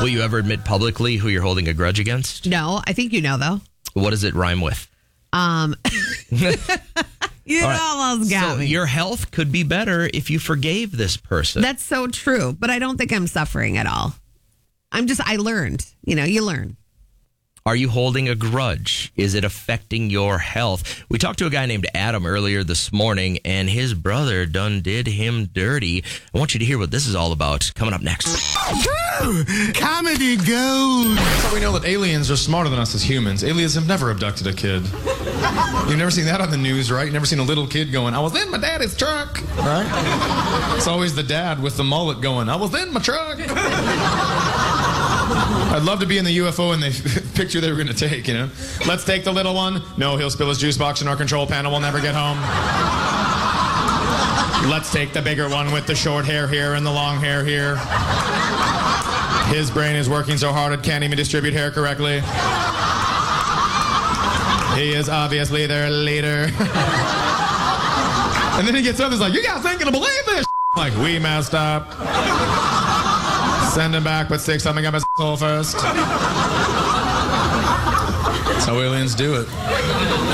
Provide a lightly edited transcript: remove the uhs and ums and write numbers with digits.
Will you ever admit publicly who you're holding a grudge against? No, I think you know, though. What does it rhyme with? You All right. almost got me. Your health could be better if you forgave this person. That's so true. But I don't think I'm suffering at all. I learned. You learn. Are you holding a grudge? Is it affecting your health? We talked to a guy named Adam earlier this morning, and his brother done did him dirty. I want you to hear what this is all about coming up next. Comedy gold. That's how we know that aliens are smarter than us as humans. Aliens have never abducted a kid. You've never seen that on the news, right? You've never seen a little kid going, I was in my daddy's truck, right? It's always the dad with the mullet going, I was in my truck. I'd love to be in the UFO and the picture they were going to take, Let's take the little one. No, he'll spill his juice box in our control panel. We'll never get home. Let's take the bigger one with the short hair here and the long hair here. His brain is working so hard it can't even distribute hair correctly. He is obviously their leader. And then he gets up and is like, you guys ain't gonna believe this. Like, we messed up. Send him back, but stick something up his hole first. That's how aliens do it.